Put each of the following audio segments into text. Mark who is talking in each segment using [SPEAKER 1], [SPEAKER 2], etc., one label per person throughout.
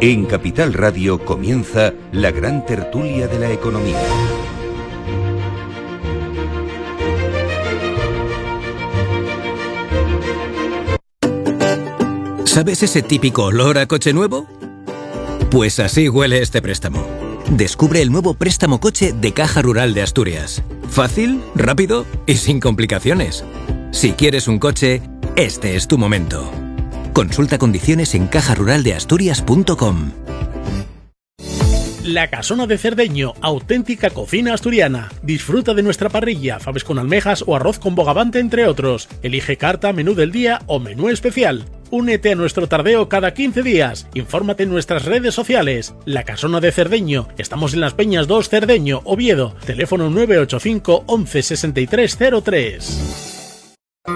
[SPEAKER 1] En Capital Radio comienza la gran tertulia de la economía.
[SPEAKER 2] ¿Sabes ese típico olor a coche nuevo? Pues así huele este préstamo. Descubre el nuevo préstamo coche de Caja Rural de Asturias. Fácil, rápido y sin complicaciones. Si quieres un coche, este es tu momento. Consulta condiciones en cajaruraldeasturias.com.
[SPEAKER 3] La Casona de Cerdeño, auténtica cocina asturiana. Disfruta de nuestra parrilla, faves con almejas o arroz con bogavante, entre otros. Elige carta, menú del día o menú especial. Únete a nuestro tardeo cada 15 días. Infórmate en nuestras redes sociales. La Casona de Cerdeño. Estamos en Las Peñas 2, Cerdeño, Oviedo. Teléfono 985 11 63 03.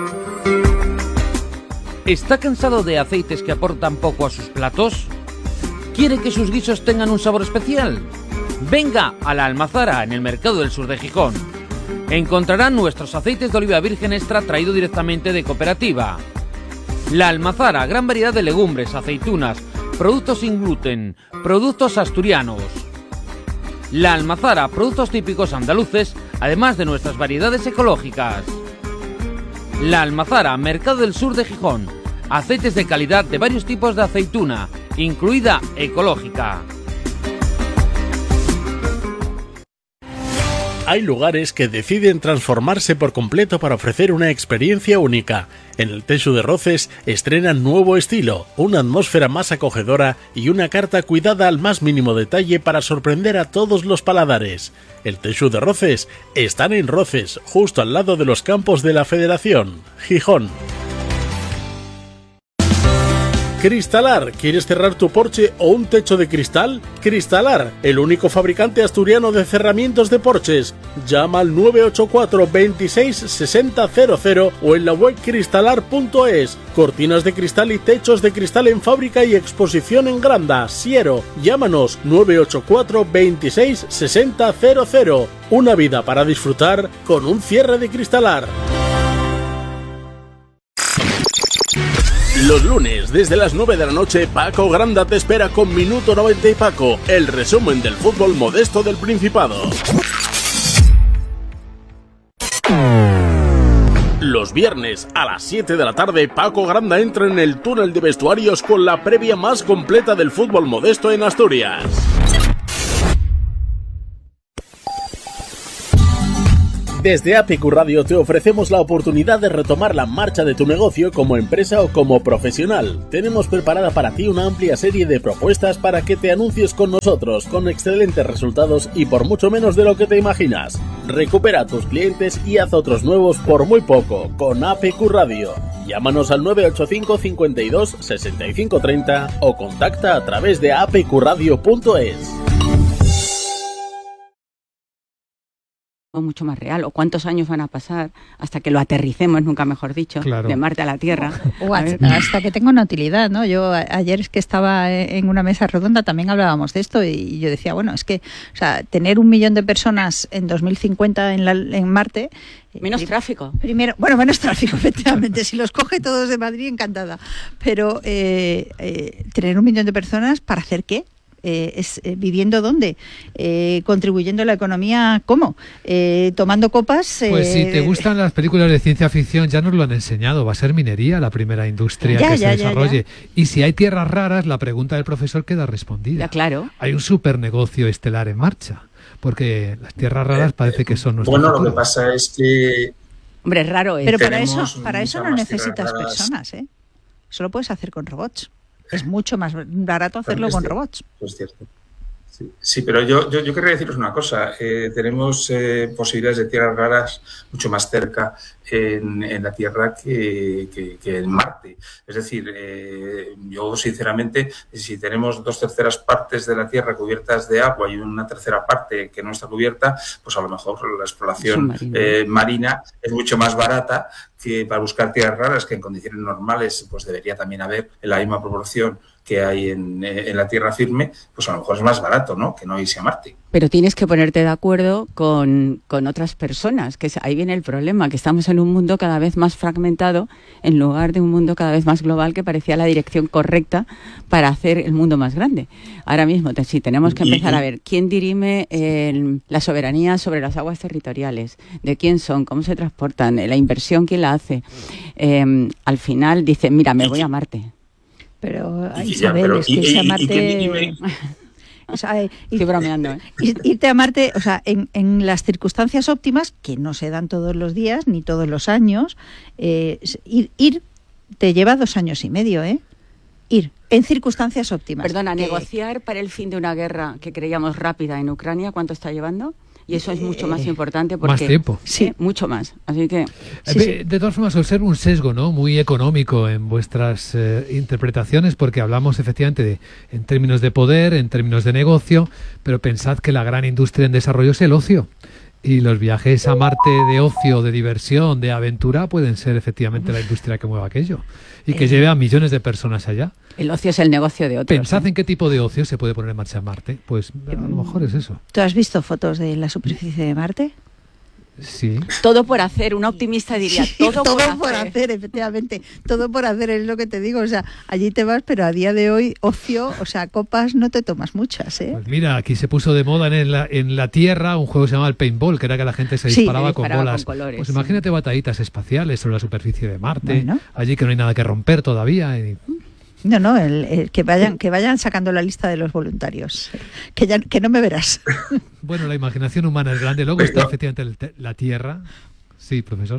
[SPEAKER 4] ¿Está cansado de aceites que aportan poco a sus platos? ¿Quiere que sus guisos tengan un sabor especial? Venga a La Almazara, en el Mercado del Sur de Gijón. Encontrarán nuestros aceites de oliva virgen extra traído directamente de cooperativa. La Almazara, gran variedad de legumbres, aceitunas, productos sin gluten, productos asturianos. La Almazara, productos típicos andaluces, además de nuestras variedades ecológicas. La Almazara, Mercado del Sur de Gijón. Aceites de calidad de varios tipos de aceituna, incluida ecológica.
[SPEAKER 3] Hay lugares que deciden transformarse por completo para ofrecer una experiencia única. En el Teixu de Roces estrenan nuevo estilo, una atmósfera más acogedora y una carta cuidada al más mínimo detalle para sorprender a todos los paladares. El Teixu de Roces están en Roces, justo al lado de los campos de la Federación, Gijón. Cristalar, ¿quieres cerrar tu porche o un techo de cristal? Cristalar, el único fabricante asturiano de cerramientos de porches. Llama al 984 26 60 00 o en la web cristalar.es. Cortinas de cristal y techos de cristal en fábrica y exposición en Granda, Siero. Llámanos 984 26 60 00. Una vida para disfrutar con un cierre de Cristalar. Los lunes, desde las 9 de la noche, Paco Granda te espera con Minuto 90 y Paco, el resumen del fútbol modesto del Principado. Los viernes, a las 7 de la tarde, Paco Granda entra en el túnel de vestuarios con la previa más completa del fútbol modesto en Asturias. Desde APQ Radio te ofrecemos la oportunidad de retomar la marcha de tu negocio como empresa o como profesional. Tenemos preparada para ti una amplia serie de propuestas para que te anuncies con nosotros, con excelentes resultados y por mucho menos de lo que te imaginas. Recupera a tus clientes y haz otros nuevos por muy poco, con APQ Radio. Llámanos al 985 52 65 30 o contacta a través de apqradio.es.
[SPEAKER 5] Mucho más real, o cuántos años van a pasar hasta que lo aterricemos, nunca mejor dicho, claro, de Marte a la Tierra.
[SPEAKER 6] O hasta que tenga una utilidad, ¿no? Yo ayer es que estaba en una mesa redonda, también hablábamos de esto y yo decía, bueno, es que, o sea, tener 1 millón de personas en 2050 en Marte...
[SPEAKER 5] Menos tráfico.
[SPEAKER 6] Primero, bueno, menos tráfico, efectivamente. Si los coge todos de Madrid, encantada. Pero tener 1 millón de personas, ¿para hacer qué? ¿Viviendo dónde? ¿Contribuyendo a la economía cómo? ¿Tomando copas?
[SPEAKER 7] Pues si te gustan las películas de ciencia ficción, ya nos lo han enseñado. Va a ser minería la primera industria que se desarrolle. Y si hay tierras raras, la pregunta del profesor queda respondida.
[SPEAKER 5] Ya, claro.
[SPEAKER 7] Hay un supernegocio estelar en marcha. Porque las tierras raras parece que son nuestro futuro.
[SPEAKER 8] Lo que pasa es que...
[SPEAKER 5] Hombre, es raro.
[SPEAKER 6] Pero para eso no necesitas personas, ¿eh? Eso lo puedes hacer con robots. Es mucho más barato hacerlo con robots.
[SPEAKER 8] Es cierto. Sí, pero yo querría deciros una cosa. Tenemos posibilidades de tierras raras mucho más cerca en la Tierra que en Marte. Es decir, yo sinceramente, si tenemos 2/3 partes de la Tierra cubiertas de agua y una 1/3 parte que no está cubierta, pues a lo mejor la exploración marina es mucho más barata que para buscar tierras raras, que en condiciones normales pues debería también haber en la misma proporción que hay en la tierra firme, pues a lo mejor es más barato, ¿no?, que no irse a Marte.
[SPEAKER 5] Pero tienes que ponerte de acuerdo con otras personas, que ahí viene el problema, que estamos en un mundo cada vez más fragmentado en lugar de un mundo cada vez más global, que parecía la dirección correcta para hacer el mundo más grande. Ahora mismo, sí, tenemos que empezar a ver quién dirime la soberanía sobre las aguas territoriales, de quién son, cómo se transportan, la inversión, quién la hace. Al final dicen, mira, me voy a Marte.
[SPEAKER 6] Pero, Isabel, es que irse a Marte... O sea,
[SPEAKER 5] estoy bromeando, ¿eh?
[SPEAKER 6] Irte a Marte, o sea, en las circunstancias óptimas, que no se dan todos los días ni todos los años, ir te lleva 2 años y medio, ¿eh? Ir en circunstancias óptimas.
[SPEAKER 5] Perdona, negociar para el fin de una guerra que creíamos rápida en Ucrania, ¿cuánto está llevando? Y eso es mucho más importante porque...
[SPEAKER 7] Más tiempo.
[SPEAKER 5] Sí, mucho más. Así que...
[SPEAKER 7] Sí. De todas formas, observo un sesgo, ¿no?, muy económico en vuestras interpretaciones, porque hablamos efectivamente en términos de poder, en términos de negocio, pero pensad que la gran industria en desarrollo es el ocio. Y los viajes a Marte de ocio, de diversión, de aventura, pueden ser efectivamente la industria que mueva aquello y que lleve a millones de personas allá.
[SPEAKER 5] El ocio es el negocio de otros.
[SPEAKER 7] Pensad en qué tipo de ocio se puede poner en marcha en Marte. Pues a lo mejor es eso.
[SPEAKER 6] ¿Tú has visto fotos de la superficie de Marte?
[SPEAKER 7] Sí.
[SPEAKER 5] Todo por hacer, un optimista diría, todo por
[SPEAKER 6] hacer, efectivamente, todo por hacer, es lo que te digo, o sea, allí te vas, pero a día de hoy, ocio, o sea, copas no te tomas muchas, ¿eh?
[SPEAKER 7] Pues mira, aquí se puso de moda en la Tierra un juego que se llamaba el paintball, que era que la gente se disparaba con bolas.
[SPEAKER 5] Con colores,
[SPEAKER 7] pues imagínate batallitas espaciales sobre la superficie de Marte, allí que no hay nada que romper todavía.
[SPEAKER 6] No, que vayan sacando la lista de los voluntarios, que no me verás.
[SPEAKER 7] Bueno, la imaginación humana es grande. Luego está efectivamente la Tierra. Sí, profesor.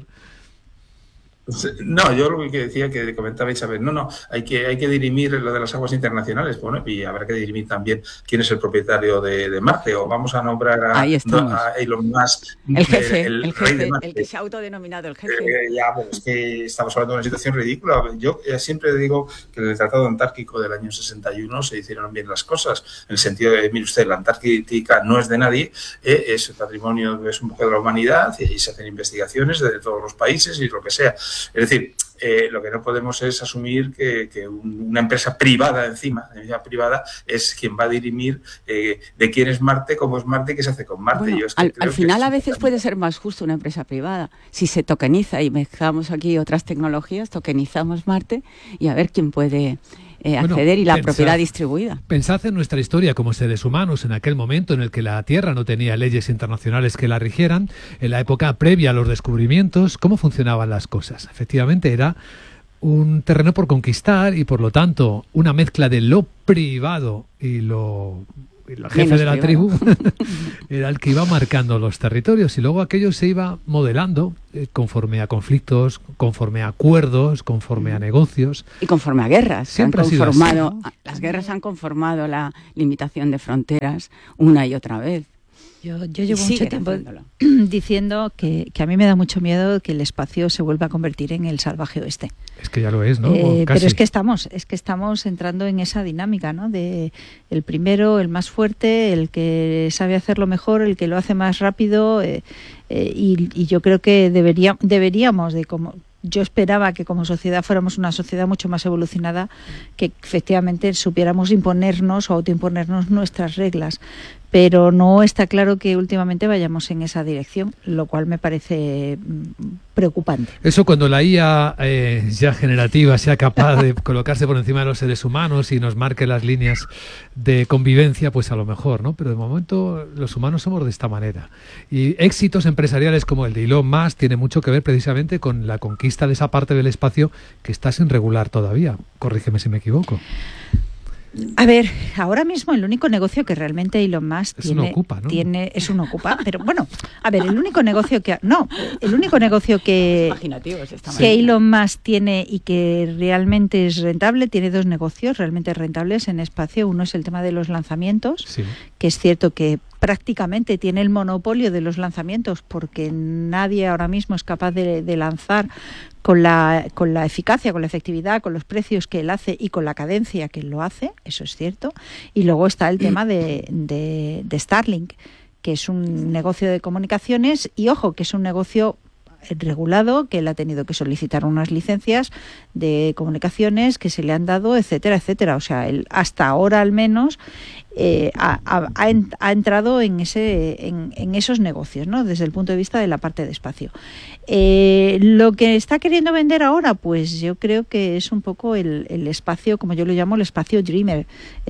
[SPEAKER 8] No, yo lo que decía, que comentaba Isabel, hay que dirimir lo de las aguas internacionales, bueno, y habrá que dirimir también quién es el propietario de Marte, o vamos a nombrar a Elon Musk,
[SPEAKER 5] el jefe, el que se ha autodenominado el jefe.
[SPEAKER 8] Es que estamos hablando de una situación ridícula. Yo siempre digo que en el Tratado Antártico del año 61 se hicieron bien las cosas, en el sentido de, mire usted, la Antártica no es de nadie, es patrimonio, es un poco de la humanidad, y se hacen investigaciones de todos los países y lo que sea. Es decir, lo que no podemos es asumir que una empresa privada privada es quien va a dirimir de quién es Marte, cómo es Marte y qué se hace con Marte.
[SPEAKER 5] Bueno, al final a veces puede ser más justo una empresa privada. Si se tokeniza y mezclamos aquí otras tecnologías, tokenizamos Marte y a ver quién puede... acceder y la propiedad distribuida.
[SPEAKER 7] Pensad en nuestra historia como seres humanos en aquel momento en el que la Tierra no tenía leyes internacionales que la rigieran, en la época previa a los descubrimientos, cómo funcionaban las cosas. Efectivamente era un terreno por conquistar y por lo tanto una mezcla de lo privado y el jefe de la tribu era el que iba marcando los territorios y luego aquello se iba modelando conforme a conflictos, conforme a acuerdos, conforme a negocios.
[SPEAKER 5] Y conforme a guerras.
[SPEAKER 7] Siempre ha sido así, ¿no?
[SPEAKER 5] Las guerras han conformado la limitación de fronteras una y otra vez.
[SPEAKER 6] Yo llevo mucho tiempo diciendo que a mí me da mucho miedo que el espacio se vuelva a convertir en el salvaje oeste.
[SPEAKER 7] Es que ya lo es, ¿no?
[SPEAKER 6] Pero es que estamos entrando en esa dinámica, ¿no? De el primero, el más fuerte, el que sabe hacerlo mejor, el que lo hace más rápido, y yo creo que deberíamos de como... Yo esperaba que como sociedad fuéramos una sociedad mucho más evolucionada, que efectivamente supiéramos imponernos o autoimponernos nuestras reglas, pero no está claro que últimamente vayamos en esa dirección, lo cual me parece preocupante.
[SPEAKER 7] Eso cuando la IA ya generativa sea capaz de colocarse por encima de los seres humanos y nos marque las líneas de convivencia, pues a lo mejor, ¿no? Pero de momento los humanos somos de esta manera. Y éxitos empresariales como el de Elon Musk tiene mucho que ver precisamente con la conquista de esa parte del espacio que está sin regular todavía. Corrígeme si me equivoco.
[SPEAKER 6] A ver, ahora mismo el único negocio que realmente Elon Musk
[SPEAKER 7] es un ocupa, ¿no?
[SPEAKER 6] Es un ocupa, pero bueno, a ver, el único negocio que Elon Musk tiene y que realmente es rentable, tiene 2 negocios realmente rentables en espacio. Uno es el tema de los lanzamientos, sí, que es cierto que prácticamente tiene el monopolio de los lanzamientos porque nadie ahora mismo es capaz de lanzar con la eficacia, con la efectividad, con los precios que él hace y con la cadencia que él lo hace, eso es cierto. Y luego está el tema de Starlink, que es un negocio de comunicaciones y, ojo, que es un negocio regulado, que él ha tenido que solicitar unas licencias de comunicaciones que se le han dado, etcétera, etcétera. O sea, él hasta ahora al menos ha entrado en esos negocios, ¿no? Desde el punto de vista de la parte de espacio. Lo que está queriendo vender ahora, pues yo creo que es un poco el espacio, como yo lo llamo, el espacio dreamer,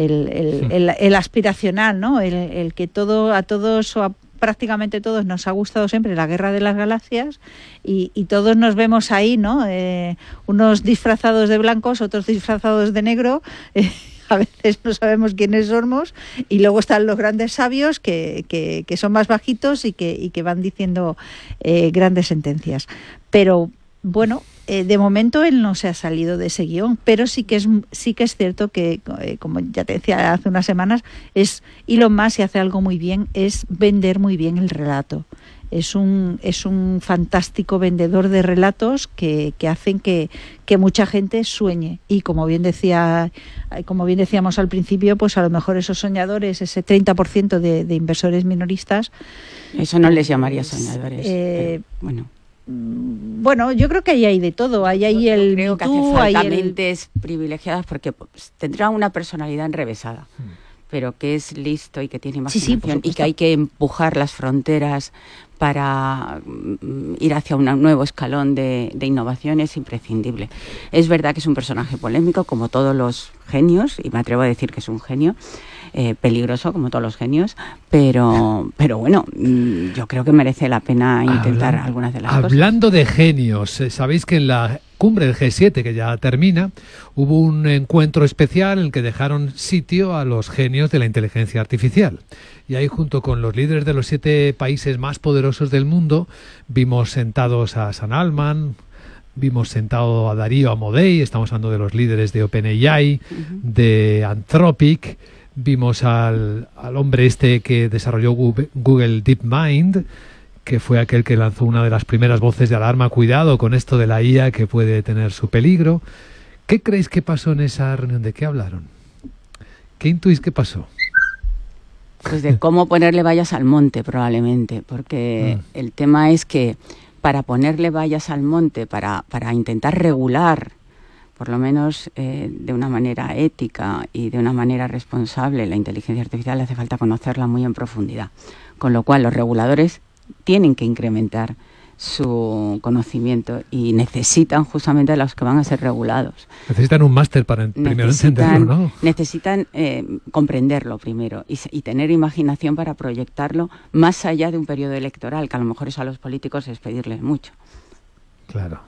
[SPEAKER 6] el aspiracional, ¿no? El que a todos o a prácticamente todos nos ha gustado siempre la Guerra de las Galaxias y todos nos vemos ahí, ¿no? Unos disfrazados de blancos, otros disfrazados de negro. A veces no sabemos quiénes somos, y luego están los grandes sabios que son más bajitos y que van diciendo grandes sentencias. Pero bueno, de momento él no se ha salido de ese guión, pero sí que es cierto que, como ya te decía hace unas semanas, Elon Musk, y hace algo muy bien, es vender muy bien el relato. Es un fantástico vendedor de relatos que hacen que mucha gente sueñe, y como bien decíamos al principio, pues a lo mejor esos soñadores, ese 30% de inversores minoristas,
[SPEAKER 5] eso no les llamaría soñadores,
[SPEAKER 6] bueno, yo creo que ahí hay de todo. Ahí hay el
[SPEAKER 5] creo que hace falta mentes privilegiadas, porque pues, tendrá una personalidad enrevesada, pero que es listo y que tiene imaginación, y que hay que empujar las fronteras para ir hacia un nuevo escalón de innovación es imprescindible. Es verdad que es un personaje polémico, como todos los genios, y me atrevo a decir que es un genio, peligroso como todos los genios, pero bueno, yo creo que merece la pena intentar algunas de las cosas.
[SPEAKER 7] Hablando de genios, sabéis que en la cumbre del G7, que ya termina, hubo un encuentro especial en el que dejaron sitio a los genios de la inteligencia artificial. Y ahí, junto con los líderes de los 7 países más poderosos del mundo, vimos sentados a Sam Altman, vimos sentado a Darío Amodei, estamos hablando de los líderes de OpenAI, de Anthropic, vimos al hombre este que desarrolló Google DeepMind, que fue aquel que lanzó una de las primeras voces de alarma: cuidado con esto de la IA, que puede tener su peligro. ¿Qué creéis que pasó en esa reunión? ¿De qué hablaron? ¿Qué intuís que pasó?
[SPEAKER 5] Pues de cómo ponerle vallas al monte, probablemente, porque el tema es que para ponerle vallas al monte, para intentar regular, por lo menos de una manera ética y de una manera responsable, la inteligencia artificial, hace falta conocerla muy en profundidad. Con lo cual los reguladores tienen que incrementar su conocimiento y necesitan justamente a los que van a ser regulados.
[SPEAKER 7] Necesitan un máster para primero entenderlo, ¿no?
[SPEAKER 5] Necesitan comprenderlo primero y tener imaginación para proyectarlo más allá de un periodo electoral, que a lo mejor eso a los políticos es pedirles mucho.
[SPEAKER 7] Claro.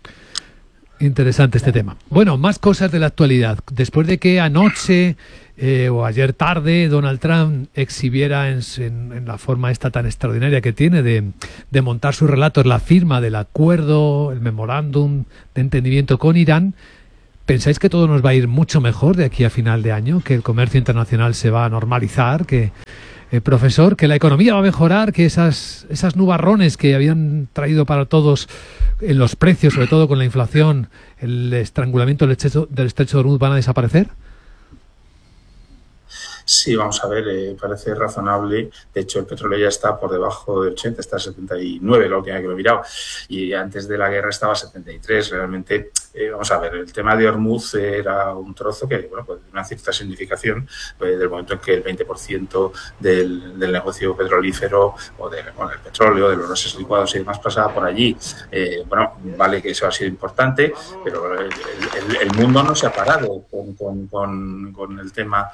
[SPEAKER 7] Interesante este tema. Bueno, más cosas de la actualidad. Después de que anoche o ayer tarde Donald Trump exhibiera en la forma esta tan extraordinaria que tiene de montar sus relatos la firma del acuerdo, el memorándum de entendimiento con Irán, ¿pensáis que todo nos va a ir mucho mejor de aquí a final de año? ¿Que el comercio internacional se va a normalizar? ¿Que profesor, que la economía va a mejorar, que esas nubarrones que habían traído para todos en los precios, sobre todo con la inflación, el estrangulamiento del estrecho de Hormuz, van a desaparecer?
[SPEAKER 8] Sí, vamos a ver, parece razonable. De hecho, el petróleo ya está por debajo de 80, está a 79, la última que lo he mirado. Y antes de la guerra estaba a 73. Realmente, vamos a ver, el tema de Hormuz era un trozo que, bueno, pues una cierta significación del momento en que el 20% del negocio petrolífero o del petróleo, de los gases licuados y demás pasaba por allí. Bueno, vale que eso ha sido importante, pero el mundo no se ha parado con el tema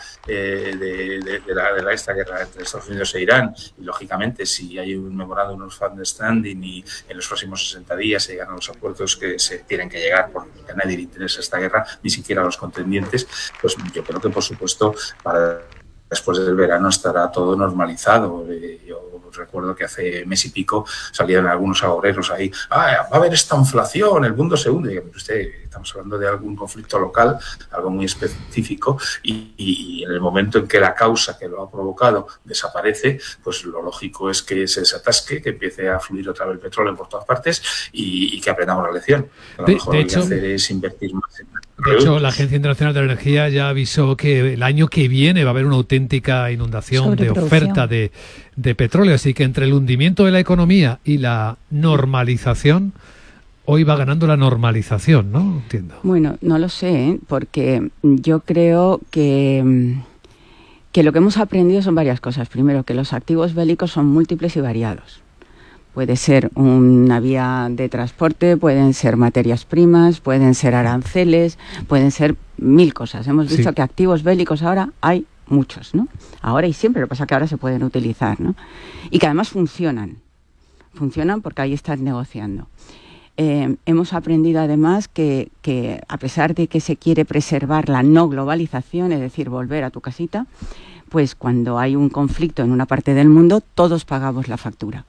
[SPEAKER 8] de esta guerra entre Estados Unidos e Irán. Y lógicamente, si hay un memorándum of understanding y en los próximos 60 días se llegan a los acuerdos que se tienen que llegar, porque a nadie le interesa esta guerra, ni siquiera a los contendientes, pues yo creo que, por supuesto, para después del verano estará todo normalizado. Yo recuerdo que hace mes y pico salían algunos agoreros ahí: va a haber esta inflación, el mundo se hunde. Y usted, estamos hablando de algún conflicto local, algo muy específico, y en el momento en que la causa que lo ha provocado desaparece, pues lo lógico es que se desatasque, que empiece a fluir otra vez el petróleo por todas partes y que aprendamos la lección. A lo mejor lo que hay que hacer es invertir más en
[SPEAKER 7] De hecho, la Agencia Internacional de la Energía ya avisó que el año que viene va a haber una auténtica inundación de oferta de petróleo. Así que entre el hundimiento de la economía y la normalización, hoy va ganando la normalización, ¿no? Entiendo.
[SPEAKER 5] Bueno, no lo sé, porque yo creo que lo que hemos aprendido son varias cosas. Primero, que los activos bélicos son múltiples y variados. Puede ser una vía de transporte, pueden ser materias primas, pueden ser aranceles, pueden ser 1000 cosas. Hemos visto que activos bélicos ahora hay muchos, ¿no? Ahora y siempre, lo que pasa es que ahora se pueden utilizar, ¿no? Y que además funcionan. Funcionan porque ahí estás negociando. Hemos aprendido además que a pesar de que se quiere preservar la no globalización, es decir, volver a tu casita, pues cuando hay un conflicto en una parte del mundo, todos pagamos la factura.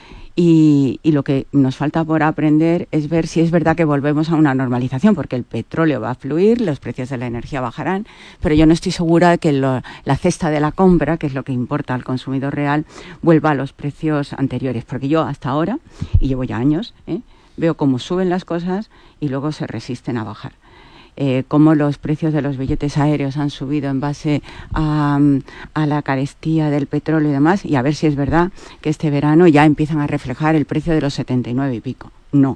[SPEAKER 5] Y lo que nos falta por aprender es ver si es verdad que volvemos a una normalización, porque el petróleo va a fluir, los precios de la energía bajarán, pero yo no estoy segura de que la cesta de la compra, que es lo que importa al consumidor real, vuelva a los precios anteriores, porque yo hasta ahora, y llevo ya años, veo cómo suben las cosas y luego se resisten a bajar. Cómo los precios de los billetes aéreos han subido en base a la carestía del petróleo y demás, y a ver si es verdad que este verano ya empiezan a reflejar el precio de los 79 y pico. No.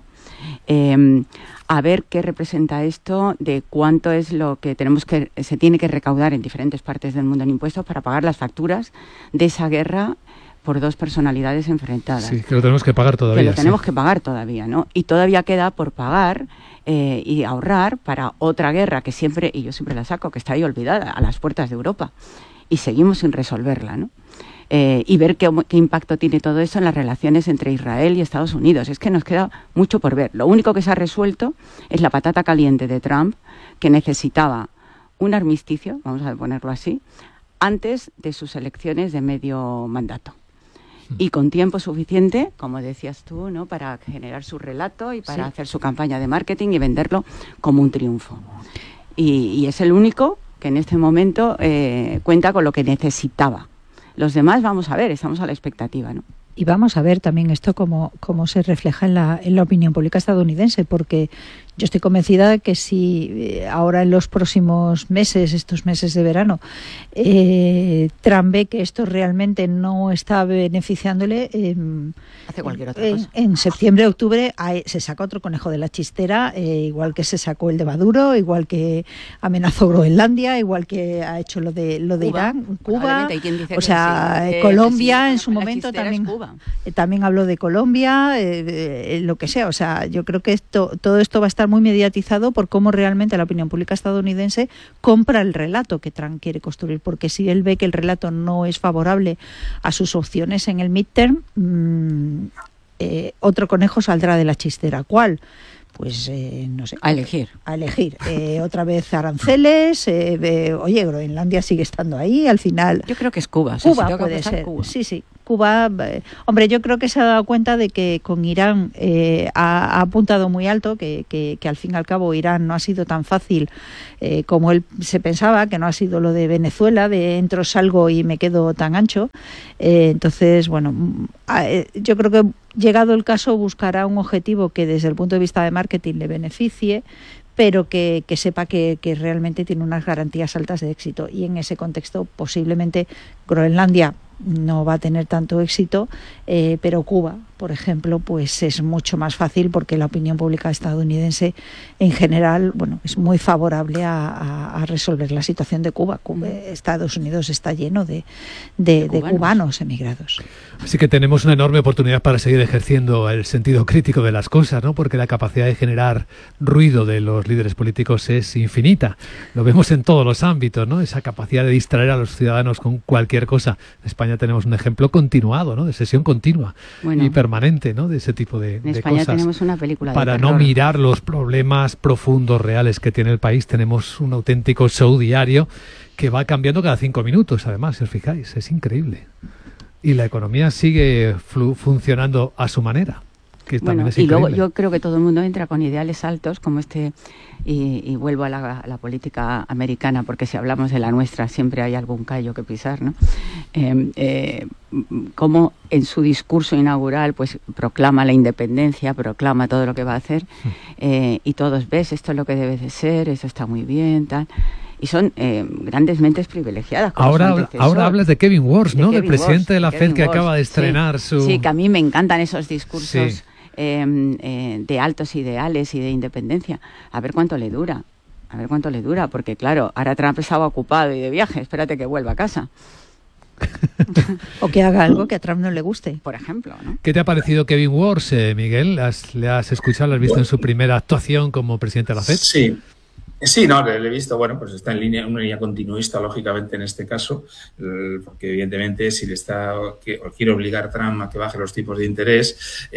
[SPEAKER 5] A ver qué representa esto de cuánto es lo que se tiene que recaudar en diferentes partes del mundo en impuestos para pagar las facturas de esa guerra por dos personalidades enfrentadas.
[SPEAKER 7] Sí, que lo tenemos que pagar todavía.
[SPEAKER 5] Que lo tenemos que pagar todavía, ¿no? Y todavía queda por pagar y ahorrar para otra guerra que siempre, y yo siempre la saco, que está ahí olvidada, a las puertas de Europa. Y seguimos sin resolverla, ¿no? Y ver qué impacto tiene todo eso en las relaciones entre Israel y Estados Unidos. Es que nos queda mucho por ver. Lo único que se ha resuelto es la patata caliente de Trump, que necesitaba un armisticio, vamos a ponerlo así, antes de sus elecciones de medio mandato. Y con tiempo suficiente, como decías tú, ¿no?, para generar su relato y para hacer su campaña de marketing y venderlo como un triunfo. Y es el único que en este momento cuenta con lo que necesitaba. Los demás, vamos a ver, estamos a la expectativa, ¿no?
[SPEAKER 6] Y vamos a ver también esto cómo se refleja en la opinión pública estadounidense, porque yo estoy convencida de que si ahora en los próximos meses, estos meses de verano, Trump ve que esto realmente no está beneficiándole,
[SPEAKER 5] hace cualquier otra cosa.
[SPEAKER 6] En septiembre, octubre se saca otro conejo de la chistera, igual que se sacó el de Maduro, igual que amenazó Groenlandia, igual que ha hecho lo de Irán, Cuba, o sea, Colombia en su momento también habló de Colombia, lo que sea. O sea, yo creo que todo esto va a estar muy mediatizado por cómo realmente la opinión pública estadounidense compra el relato que Trump quiere construir, porque si él ve que el relato no es favorable a sus opciones en el midterm, otro conejo saldrá de la chistera. ¿Cuál? Pues no sé.
[SPEAKER 5] A elegir.
[SPEAKER 6] Otra vez aranceles. Oye, Groenlandia sigue estando ahí. Al final.
[SPEAKER 5] Yo creo que es Cuba.
[SPEAKER 6] Cuba puede ser. Cuba. Sí. Cuba, hombre, yo creo que se ha dado cuenta de que con Irán ha apuntado muy alto, que al fin y al cabo Irán no ha sido tan fácil como él se pensaba, que no ha sido lo de Venezuela, de entro, salgo y me quedo tan ancho. Entonces, bueno, yo creo que llegado el caso buscará un objetivo que desde el punto de vista de marketing le beneficie, pero que sepa que realmente tiene unas garantías altas de éxito. Y en ese contexto posiblemente Groenlandia no va a tener tanto éxito, pero Cuba, por ejemplo, pues es mucho más fácil, porque la opinión pública estadounidense en general, bueno, es muy favorable a resolver la situación de Cuba. Estados Unidos está lleno de cubanos emigrados.
[SPEAKER 7] Así que tenemos una enorme oportunidad para seguir ejerciendo el sentido crítico de las cosas, ¿no? Porque la capacidad de generar ruido de los líderes políticos es infinita. Lo vemos en todos los ámbitos, ¿no? Esa capacidad de distraer a los ciudadanos con cualquier cosa. En España tenemos un ejemplo continuado, ¿no?, de sesión continua y permanente, ¿no?, de ese tipo de
[SPEAKER 5] en España
[SPEAKER 7] cosas.
[SPEAKER 5] Tenemos una película
[SPEAKER 7] para
[SPEAKER 5] de
[SPEAKER 7] no mirar los problemas profundos reales que tiene el país. Tenemos un auténtico show diario que va cambiando cada 5 minutos, además, si os fijáis, es increíble. Y la economía sigue funcionando a su manera. que también es
[SPEAKER 5] y luego
[SPEAKER 7] increíble.
[SPEAKER 5] yo creo que todo el mundo entra con ideales altos como este, y vuelvo a la política americana, porque si hablamos de la nuestra siempre hay algún callo que pisar, ¿no? Como en su discurso inaugural pues proclama la independencia, proclama todo lo que va a hacer, y todos ves, esto es lo que debe de ser, esto está muy bien, tal. Y son grandes mentes privilegiadas.
[SPEAKER 7] Ahora hablas de Kevin Warsh, ¿no? Del presidente de la FED, que acaba de estrenar
[SPEAKER 5] sí,
[SPEAKER 7] su...
[SPEAKER 5] Sí, que a mí me encantan esos discursos de altos ideales y de independencia. A ver cuánto le dura. Porque claro, ahora Trump estaba ocupado y de viaje, espérate que vuelva a casa.
[SPEAKER 6] O que haga algo que a Trump no le guste,
[SPEAKER 5] por ejemplo, ¿no?
[SPEAKER 7] ¿Qué te ha parecido Kevin Warsh, Miguel? ¿Le has escuchado, lo has visto en su primera actuación como presidente de la FED?
[SPEAKER 8] Sí, no, le he visto, bueno, pues está en una línea continuista, lógicamente, en este caso, porque evidentemente si le o quiere obligar a Trump a que baje los tipos de interés,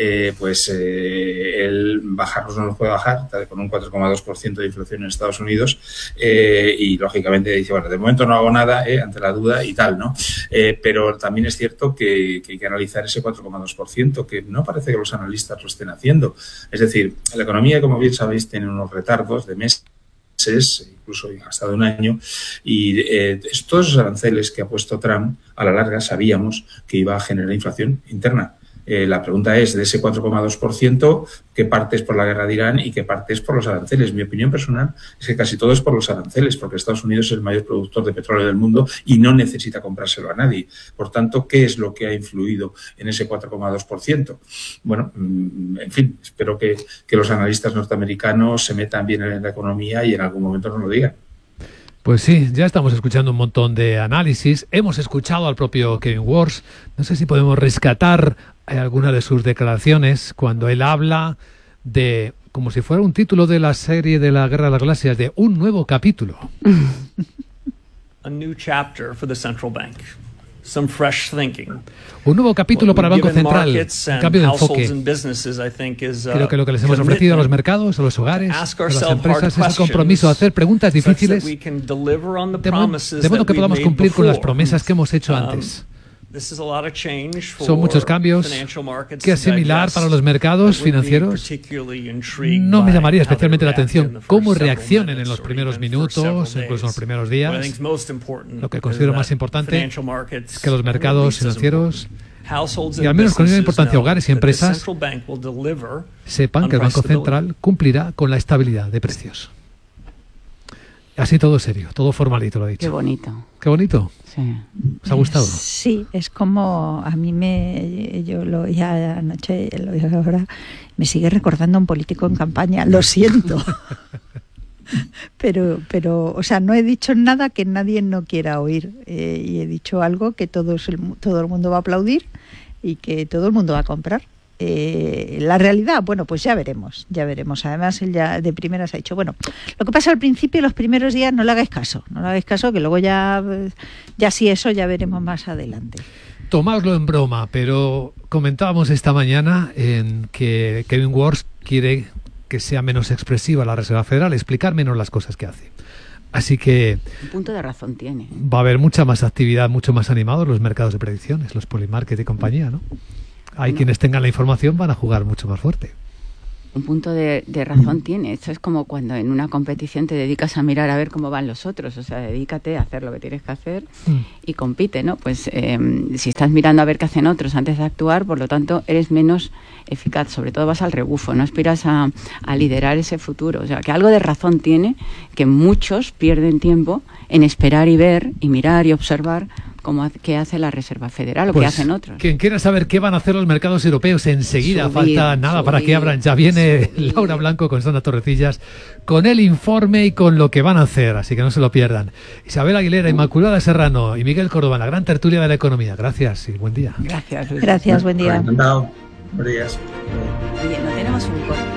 [SPEAKER 8] él bajarlos no los puede bajar, está con un 4,2% de inflación en Estados Unidos, y lógicamente dice, bueno, de momento no hago nada ante la duda y tal, ¿no? Pero también es cierto que hay que analizar ese 4,2%, que no parece que los analistas lo estén haciendo. Es decir, la economía, como bien sabéis, tiene unos retardos de meses, incluso hasta de un año, y estos esos aranceles que ha puesto Trump, a la larga sabíamos que iba a generar inflación interna. La pregunta es, de ese 4,2%, ¿qué parte es por la guerra de Irán y qué parte es por los aranceles? Mi opinión personal es que casi todo es por los aranceles, porque Estados Unidos es el mayor productor de petróleo del mundo y no necesita comprárselo a nadie. Por tanto, ¿qué es lo que ha influido en ese 4,2%? Bueno, en fin, espero que los analistas norteamericanos se metan bien en la economía y en algún momento nos lo digan.
[SPEAKER 7] Pues sí, ya estamos escuchando un montón de análisis. Hemos escuchado al propio Kevin Warsh. No sé si podemos rescatar alguna de sus declaraciones cuando él habla de, como si fuera un título de la serie de la Guerra de las Galaxias, de un nuevo capítulo.
[SPEAKER 9] A new chapter for the central bank. Some fresh thinking.
[SPEAKER 7] Un nuevo capítulo para el Banco Central, un cambio de enfoque. Creo que lo que les hemos ofrecido a los mercados, a los hogares, a las empresas es el compromiso de hacer preguntas difíciles de modo que podamos cumplir con las promesas que hemos hecho antes. Son muchos cambios que asimilar para los mercados financieros. No me llamaría especialmente la atención cómo reaccionen en los primeros minutos, incluso en los primeros días. Lo que considero más importante es que los mercados financieros, y al menos con una importancia hogares y empresas, sepan que el Banco Central cumplirá con la estabilidad de precios. Así todo serio, todo formalito, lo he dicho.
[SPEAKER 5] Qué bonito.
[SPEAKER 7] Qué bonito.
[SPEAKER 5] Sí.
[SPEAKER 7] ¿Os ha gustado?
[SPEAKER 6] Sí, es como a mí yo lo oía anoche, lo oía ahora, me sigue recordando a un político en campaña, lo siento. pero, o sea, no he dicho nada que nadie no quiera oír, y he dicho algo que todo el mundo va a aplaudir y que todo el mundo va a comprar. La realidad, bueno, pues ya veremos. Además, él ya de primeras ha dicho, bueno, lo que pasa al principio, los primeros días, no le hagáis caso, que luego ya sí, eso ya veremos más adelante.
[SPEAKER 7] Tomadlo en broma, pero comentábamos esta mañana en que Kevin Warsh quiere que sea menos expresiva la Reserva Federal, explicar menos las cosas que hace. Así que
[SPEAKER 5] un punto de razón tiene.
[SPEAKER 7] Va a haber mucha más actividad, mucho más animados los mercados de predicciones, los polymarket y compañía, ¿no? Hay quienes tengan la información, van a jugar mucho más fuerte.
[SPEAKER 5] Un punto de razón tiene. Esto es como cuando en una competición te dedicas a mirar a ver cómo van los otros. O sea, dedícate a hacer lo que tienes que hacer y compite, ¿no? Pues si estás mirando a ver qué hacen otros antes de actuar, por lo tanto, eres menos eficaz. Sobre todo vas al rebufo, no aspiras a liderar ese futuro. O sea, que algo de razón tiene que muchos pierden tiempo en esperar y ver y mirar y observar qué hace la Reserva Federal o qué hacen otros.
[SPEAKER 7] Quien quiera saber qué van a hacer los mercados europeos enseguida, falta nada para que abran. Ya viene Laura Blanco con Sandra Torrecillas con el informe y con lo que van a hacer, así que no se lo pierdan. Isabel Aguilera, Inmaculada Serrano y Miguel Córdoba, la gran tertulia de la economía. Gracias y buen día.
[SPEAKER 5] Gracias, Luis.
[SPEAKER 6] Gracias, buen día.
[SPEAKER 8] Encantado. Buenos días.
[SPEAKER 5] Oye, no tenemos un corte.